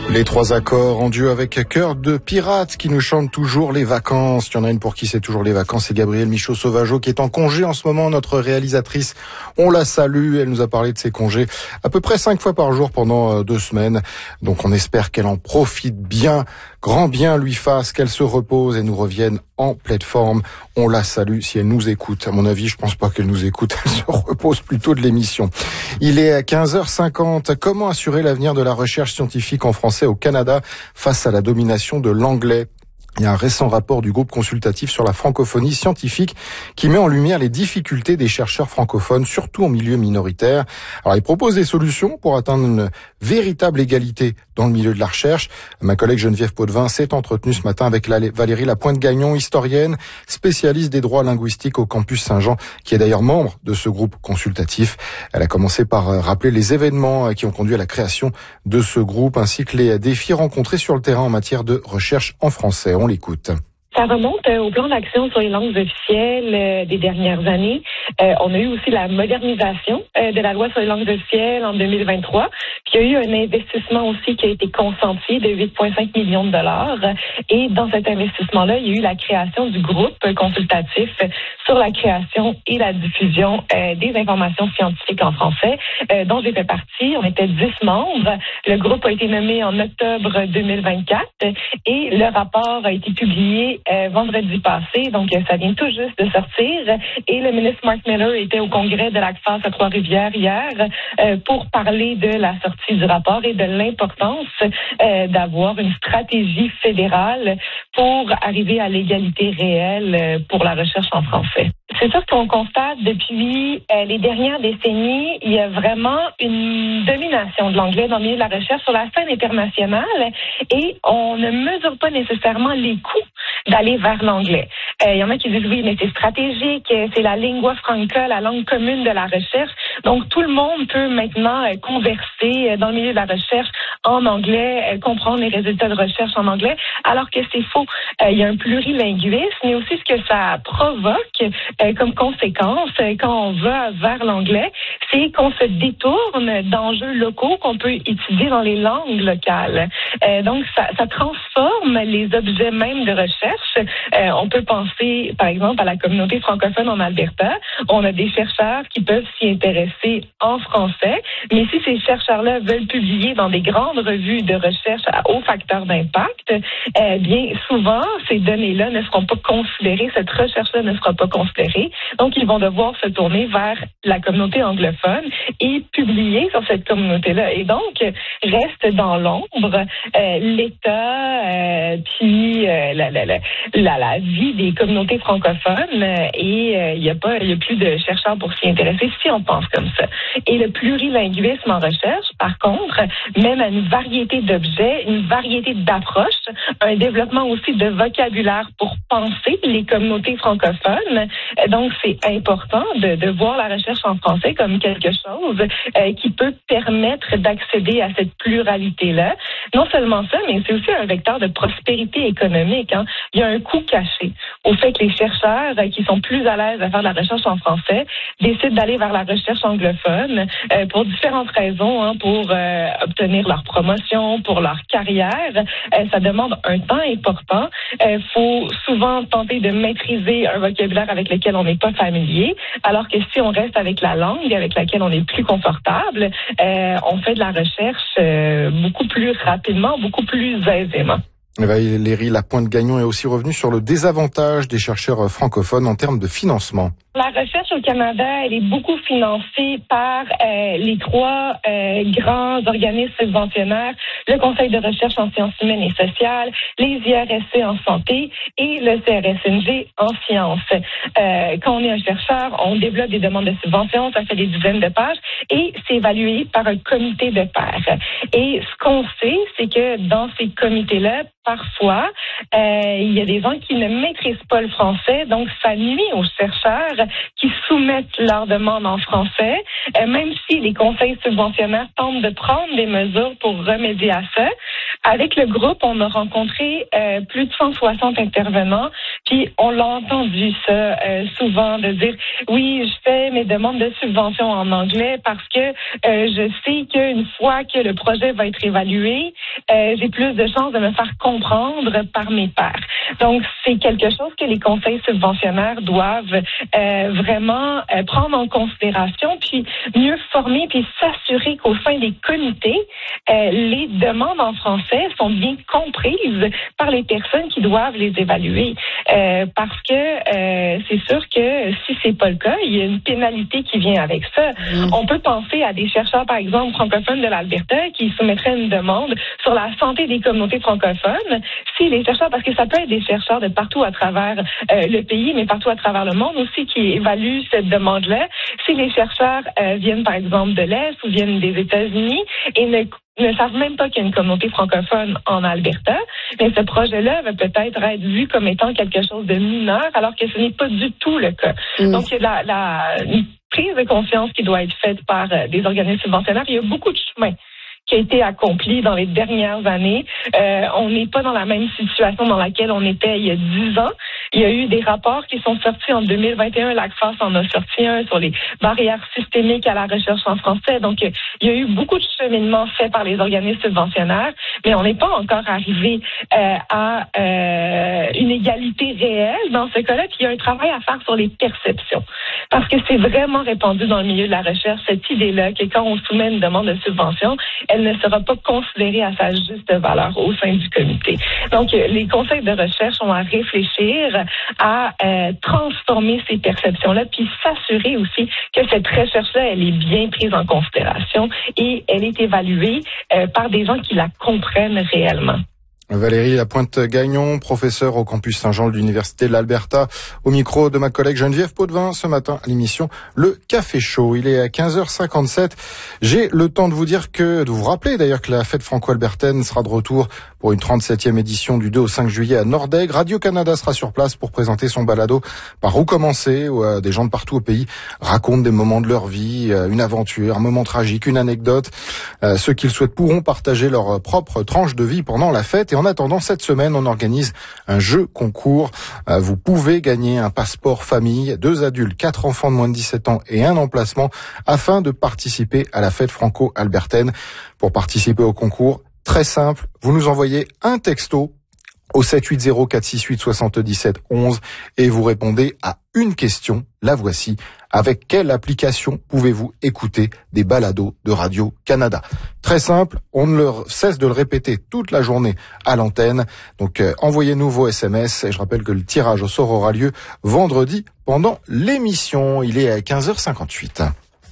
Les trois accords en duo avec Cœur de Pirate qui nous chante toujours les vacances. Il y en a une pour qui c'est toujours les vacances, c'est Gabrielle Michaud-Sauvageau qui est en congé en ce moment, notre réalisatrice. On la salue, elle nous a parlé de ses congés à peu près 5 fois par jour pendant 2 semaines. Donc on espère qu'elle en profite bien, grand bien lui fasse, qu'elle se repose et nous revienne en pleine forme. On la salue si elle nous écoute. À mon avis, je pense pas qu'elle nous écoute, elle se repose plutôt de l'émission. Il est à 15h50. Comment assurer l'avenir de la recherche scientifique en français au Canada face à la domination de l'anglais? Il y a un récent rapport du groupe consultatif sur la francophonie scientifique qui met en lumière les difficultés des chercheurs francophones, surtout en milieu minoritaire. Alors, il propose des solutions pour atteindre une véritable égalité dans le milieu de la recherche. Ma collègue Geneviève Potvin s'est entretenue ce matin avec Valérie Lapointe-Gagnon, historienne, spécialiste des droits linguistiques au campus Saint-Jean, qui est d'ailleurs membre de ce groupe consultatif. Elle a commencé par rappeler les événements qui ont conduit à la création de ce groupe, ainsi que les défis rencontrés sur le terrain en matière de recherche en français. On l'écoute. Ça remonte au plan d'action sur les langues officielles des dernières années. On a eu aussi la modernisation de la loi sur les langues officielles en 2023. Puis il y a eu un investissement aussi qui a été consenti de 8,5 millions de dollars. Et dans cet investissement-là, il y a eu la création du groupe consultatif sur la création et la diffusion des informations scientifiques en français, dont j'ai fait partie. On était 10 membres. Le groupe a été nommé en octobre 2024 et le rapport a été publié vendredi passé, donc ça vient tout juste de sortir. Et le ministre Mark Miller était au congrès de l'ACFAS à Trois-Rivières hier pour parler de la sortie du rapport et de l'importance d'avoir une stratégie fédérale pour arriver à l'égalité réelle pour la recherche en français. C'est sûr qu'on constate depuis les dernières décennies, il y a vraiment une domination de l'anglais dans le milieu de la recherche sur la scène internationale et on ne mesure pas nécessairement les coûts d'aller vers l'anglais. Il y en a qui disent oui, mais c'est stratégique, c'est la lingua franca, la langue commune de la recherche. Donc tout le monde peut maintenant converser dans le milieu de la recherche en anglais, comprendre les résultats de recherche en anglais, alors que c'est faux. Il y a un plurilinguisme, mais aussi ce que ça provoque comme conséquence quand on va vers l'anglais, c'est qu'on se détourne d'enjeux locaux qu'on peut étudier dans les langues locales. Donc ça transforme les objets même de recherche. On peut penser, par exemple, à la communauté francophone en Alberta. On a des chercheurs qui peuvent s'y intéresser en français, mais si ces chercheurs-là veulent publier dans des grandes revues de recherche à haut facteur d'impact, bien souvent, ces données-là ne seront pas considérées, cette recherche-là ne sera pas considérée. Donc, ils vont devoir se tourner vers la communauté anglophone et publier sur cette communauté-là. Et donc, reste dans l'ombre l'État, puis la vie des communautés francophones et il y a plus de chercheurs pour s'y intéresser si on pense comme ça. Et le plurilinguisme en recherche, par contre, mène à une variété d'objets, une variété d'approches, un développement aussi de vocabulaire pour penser les communautés francophones. Donc, c'est important de voir la recherche en français comme quelque chose qui peut permettre d'accéder à cette pluralité-là. Non seulement ça, mais c'est aussi un vecteur de prospérité économique. Il y a un coût caché au fait que les chercheurs qui sont plus à l'aise à faire de la recherche en français décident d'aller vers la recherche anglophone pour différentes raisons, pour obtenir leur promotion, pour leur carrière. Ça demande un temps important. Faut souvent tenter de maîtriser un vocabulaire avec lequel on n'est pas familier, alors que si on reste avec la langue avec laquelle on est plus confortable, on fait de la recherche beaucoup plus rapidement, beaucoup plus aisément. Valérie Lapointe-Gagnon est aussi revenue sur le désavantage des chercheurs francophones en termes de financement. La recherche au Canada, elle est beaucoup financée par les 3 grands organismes subventionnaires, le Conseil de recherche en sciences humaines et sociales, les IRSC en santé et le CRSNG en sciences. Quand on est un chercheur, on développe des demandes de subventions, ça fait des dizaines de pages et c'est évalué par un comité de pairs. Et ce qu'on sait, c'est que dans ces comités-là, parfois, il y a des gens qui ne maîtrisent pas le français, donc ça nuit aux chercheurs qui soumettent leurs demandes en français, même si les conseils subventionnaires tentent de prendre des mesures pour remédier à ça. Avec le groupe, on a rencontré plus de 160 intervenants Puis on l'a entendu ça souvent, de dire oui, je fais mes demandes de subvention en anglais parce que je sais qu'une fois que le projet va être évalué, j'ai plus de chances de me faire comprendre par mes pairs. Donc, c'est quelque chose que les conseils subventionnaires doivent vraiment prendre en considération, puis mieux former, puis s'assurer qu'au sein des comités, les demandes en français sont bien comprises par les personnes qui doivent les évaluer. Parce que c'est sûr que si c'est pas le cas, il y a une pénalité qui vient avec ça. On peut penser à des chercheurs, par exemple, francophones de l'Alberta qui soumettraient une demande sur la santé des communautés francophones. Si les chercheurs, parce que ça peut être des chercheurs de partout à travers le pays, mais partout à travers le monde aussi, qui évaluent cette demande-là. Si les chercheurs viennent, par exemple, de l'Est ou viennent des États-Unis et ne savent même pas qu'il y a une communauté francophone en Alberta, mais ce projet-là va peut-être être vu comme étant quelque chose de mineur, alors que ce n'est pas du tout le cas. Donc, il y a une prise de conscience qui doit être faite par des organismes subventionnaires. Il y a beaucoup de chemin qui a été accompli dans les dernières années. On n'est pas dans la même situation dans laquelle on était il y a 10 ans. Il y a eu des rapports qui sont sortis en 2021. L'ACFAS en a sorti un sur les barrières systémiques à la recherche en français. Donc, il y a eu beaucoup de cheminement fait par les organismes subventionnaires, mais on n'est pas encore arrivé à une égalité réelle dans ce cas-là. Puis, il y a un travail à faire sur les perceptions. Parce que c'est vraiment répandu dans le milieu de la recherche, cette idée-là, que quand on soumet une demande de subvention, elle ne sera pas considérée à sa juste valeur au sein du comité. Donc, les conseils de recherche ont à réfléchir à transformer ces perceptions-là, puis s'assurer aussi que cette recherche-là, elle est bien prise en considération et elle est évaluée par des gens qui la comprennent réellement. Valérie Lapointe-Gagnon, professeure au campus Saint-Jean de l'Université de l'Alberta, au micro de ma collègue Geneviève Potvin ce matin à l'émission Le Café Chaud. Il est à 15h57. J'ai le temps de vous rappeler d'ailleurs que la fête franco-albertaine sera de retour pour une 37e édition du 2 au 5 juillet à Nordegg. Radio-Canada sera sur place pour présenter son balado Par où commencer, où des gens de partout au pays racontent des moments de leur vie, une aventure, un moment tragique, une anecdote. Ceux qui le souhaitent pourront partager leur propre tranche de vie pendant la fête. Et en attendant, cette semaine, on organise un jeu concours. Vous pouvez gagner un passeport famille, 2 adultes, 4 enfants de moins de 17 ans et un emplacement afin de participer à la fête franco-albertaine. Pour participer au concours, très simple, vous nous envoyez un texto au 780-468-77-11 et vous répondez à une question. La voici. Avec quelle application pouvez-vous écouter des balados de Radio-Canada? Très simple, on ne cesse de le répéter toute la journée à l'antenne. Donc envoyez-nous vos SMS et je rappelle que le tirage au sort aura lieu vendredi pendant l'émission. Il est à 15h58.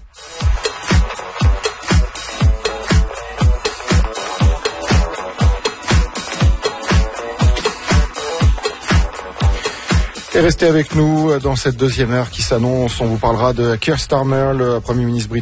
Et restez avec nous dans cette deuxième heure qui s'annonce. On vous parlera de Keir Starmer, le Premier ministre britannique.